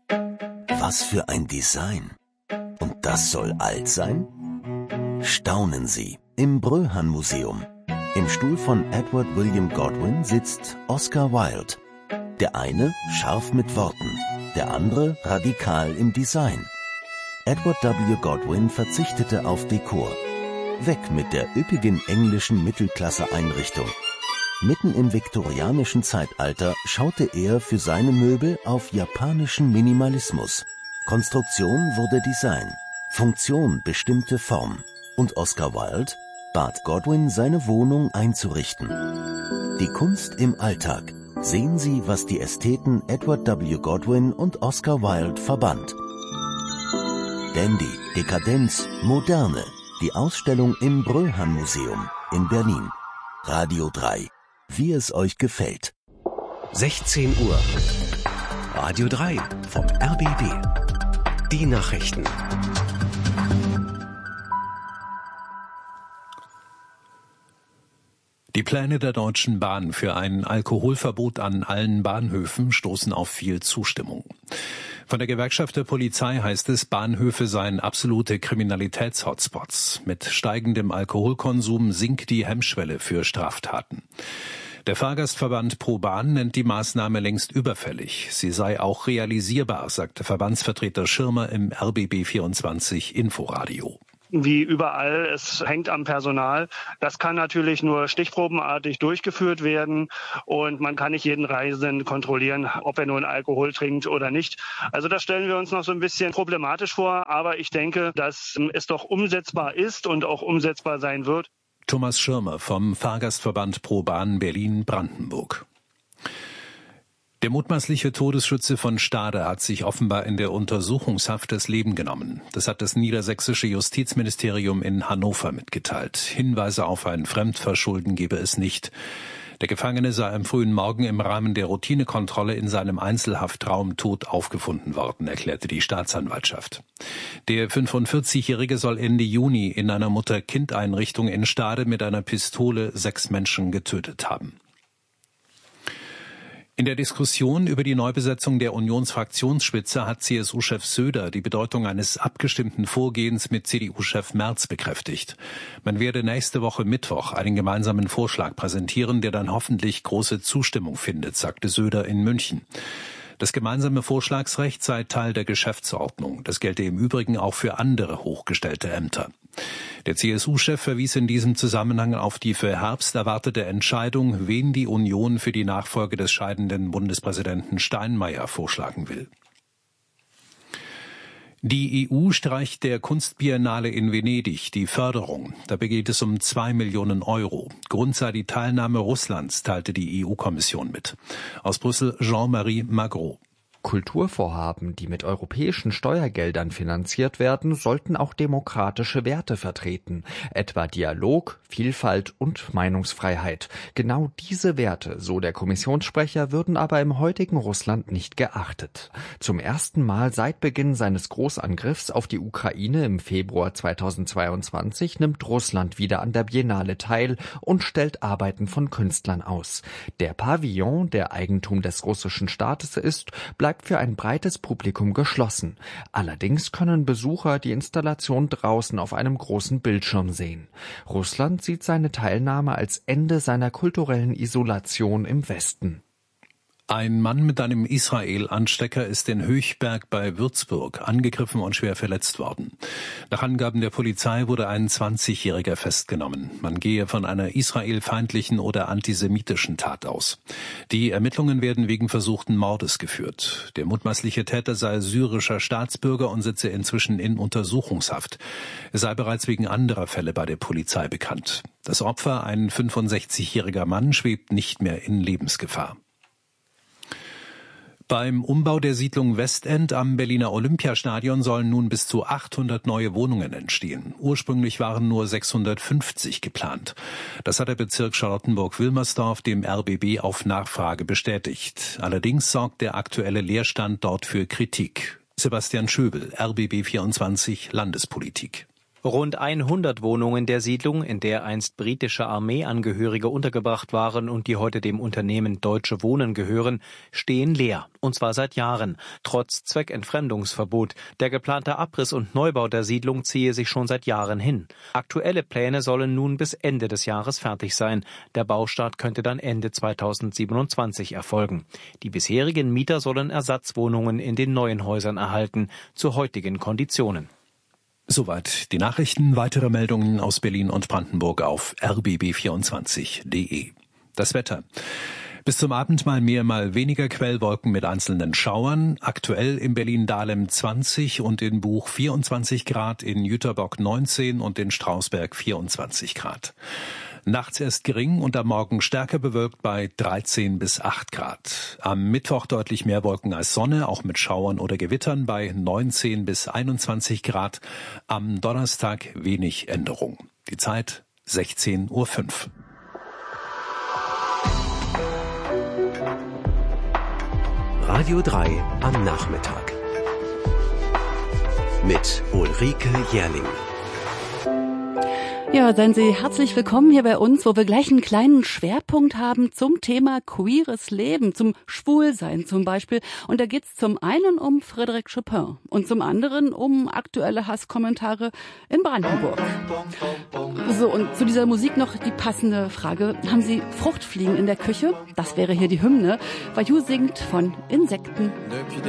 Was für ein Design. Und das soll alt sein? Staunen Sie im Bröhan-Museum. Im Stuhl von Edward William Godwin sitzt Oscar Wilde. Der eine scharf mit Worten, der andere radikal im Design. Edward W. Godwin verzichtete auf Dekor. Weg mit der üppigen englischen Mittelklasse-Einrichtung. Mitten im viktorianischen Zeitalter schaute er für seine Möbel auf japanischen Minimalismus. Konstruktion wurde Design, Funktion bestimmte Form. Und Oscar Wilde bat Godwin, seine Wohnung einzurichten. Die Kunst im Alltag. Sehen Sie, was die Ästheten Edward W. Godwin und Oscar Wilde verband. Dandy, Dekadenz, Moderne. Die Ausstellung im Bröhan-Museum in Berlin. Radio 3. Wie es euch gefällt. 16 Uhr. Radio 3 vom RBB. Die Nachrichten. Die Pläne der Deutschen Bahn für ein Alkoholverbot an allen Bahnhöfen stoßen auf viel Zustimmung. Von der Gewerkschaft der Polizei heißt es, Bahnhöfe seien absolute Kriminalitäts-Hotspots. Mit steigendem Alkoholkonsum sinkt die Hemmschwelle für Straftaten. Der Fahrgastverband ProBahn nennt die Maßnahme längst überfällig. Sie sei auch realisierbar, sagte Verbandsvertreter Schirmer im RBB24 Inforadio. Wie überall, es hängt am Personal. Das kann natürlich nur stichprobenartig durchgeführt werden und man kann nicht jeden Reisenden kontrollieren, ob er nun Alkohol trinkt oder nicht. Also das stellen wir uns noch so ein bisschen problematisch vor, aber ich denke, dass es doch umsetzbar ist und auch umsetzbar sein wird. Thomas Schirmer vom Fahrgastverband ProBahn Berlin-Brandenburg. Der mutmaßliche Todesschütze von Stade hat sich offenbar in der Untersuchungshaft das Leben genommen. Das hat das niedersächsische Justizministerium in Hannover mitgeteilt. Hinweise auf ein Fremdverschulden gebe es nicht. Der Gefangene sei am frühen Morgen im Rahmen der Routinekontrolle in seinem Einzelhaftraum tot aufgefunden worden, erklärte die Staatsanwaltschaft. Der 45-Jährige soll Ende Juni in einer Mutter-Kind-Einrichtung in Stade mit einer Pistole 6 Menschen getötet haben. In der Diskussion über die Neubesetzung der Unionsfraktionsspitze hat CSU-Chef Söder die Bedeutung eines abgestimmten Vorgehens mit CDU-Chef Merz bekräftigt. Man werde nächste Woche Mittwoch einen gemeinsamen Vorschlag präsentieren, der dann hoffentlich große Zustimmung findet, sagte Söder in München. Das gemeinsame Vorschlagsrecht sei Teil der Geschäftsordnung. Das gelte im Übrigen auch für andere hochgestellte Ämter. Der CSU-Chef verwies in diesem Zusammenhang auf die für Herbst erwartete Entscheidung, wen die Union für die Nachfolge des scheidenden Bundespräsidenten Steinmeier vorschlagen will. Die EU streicht der Kunstbiennale in Venedig die Förderung. Dabei geht es um 2 Millionen Euro. Grund sei die Teilnahme Russlands, teilte die EU-Kommission mit. Aus Brüssel Jean-Marie Magro. Kulturvorhaben, die mit europäischen Steuergeldern finanziert werden, sollten auch demokratische Werte vertreten, etwa Dialog, Vielfalt und Meinungsfreiheit. Genau diese Werte, so der Kommissionssprecher, würden aber im heutigen Russland nicht geachtet. Zum ersten Mal seit Beginn seines Großangriffs auf die Ukraine im Februar 2022 nimmt Russland wieder an der Biennale teil und stellt Arbeiten von Künstlern aus. Der Pavillon, der Eigentum des russischen Staates ist, bleibt für ein breites Publikum geschlossen. Allerdings können Besucher die Installation draußen auf einem großen Bildschirm sehen. Russland sieht seine Teilnahme als Ende seiner kulturellen Isolation im Westen. Ein Mann mit einem Israel-Anstecker ist in Höchberg bei Würzburg angegriffen und schwer verletzt worden. Nach Angaben der Polizei wurde ein 20-Jähriger festgenommen. Man gehe von einer israelfeindlichen oder antisemitischen Tat aus. Die Ermittlungen werden wegen versuchten Mordes geführt. Der mutmaßliche Täter sei syrischer Staatsbürger und sitze inzwischen in Untersuchungshaft. Er sei bereits wegen anderer Fälle bei der Polizei bekannt. Das Opfer, ein 65-jähriger Mann, schwebt nicht mehr in Lebensgefahr. Beim Umbau der Siedlung Westend am Berliner Olympiastadion sollen nun bis zu 800 neue Wohnungen entstehen. Ursprünglich waren nur 650 geplant. Das hat der Bezirk Charlottenburg-Wilmersdorf dem RBB auf Nachfrage bestätigt. Allerdings sorgt der aktuelle Leerstand dort für Kritik. Sebastian Schöbel, RBB 24 Landespolitik. Rund 100 Wohnungen der Siedlung, in der einst britische Armeeangehörige untergebracht waren und die heute dem Unternehmen Deutsche Wohnen gehören, stehen leer. Und zwar seit Jahren, trotz Zweckentfremdungsverbot. Der geplante Abriss und Neubau der Siedlung ziehe sich schon seit Jahren hin. Aktuelle Pläne sollen nun bis Ende des Jahres fertig sein. Der Baustart könnte dann Ende 2027 erfolgen. Die bisherigen Mieter sollen Ersatzwohnungen in den neuen Häusern erhalten, zu heutigen Konditionen. Soweit die Nachrichten. Weitere Meldungen aus Berlin und Brandenburg auf rbb24.de. Das Wetter. Bis zum Abend mal mehr, mal weniger Quellwolken mit einzelnen Schauern. Aktuell in Berlin-Dahlem 20 und in Buch 24 Grad, in Jüterbock 19 und in Strausberg 24 Grad. Nachts erst gering und am Morgen stärker bewölkt bei 13 bis 8 Grad. Am Mittwoch deutlich mehr Wolken als Sonne, auch mit Schauern oder Gewittern bei 19 bis 21 Grad. Am Donnerstag wenig Änderung. Die Zeit 16:05 Uhr. Radio 3 am Nachmittag. Mit Ulrike Jährling. Ja, seien Sie herzlich willkommen hier bei uns, wo wir gleich einen kleinen Schwerpunkt haben zum Thema queeres Leben, zum Schwulsein zum Beispiel. Und da geht's zum einen um Frédéric Chopin und zum anderen um aktuelle Hasskommentare in Brandenburg. So, und zu dieser Musik noch die passende Frage. Haben Sie Fruchtfliegen in der Küche? Das wäre hier die Hymne. Vayu singt von Insekten.